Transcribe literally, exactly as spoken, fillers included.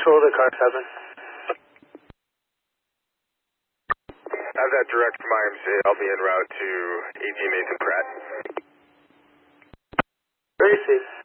control to car seven. Have that direct from I M C. I'll be en route to A G Nathan Pratt. Very safe.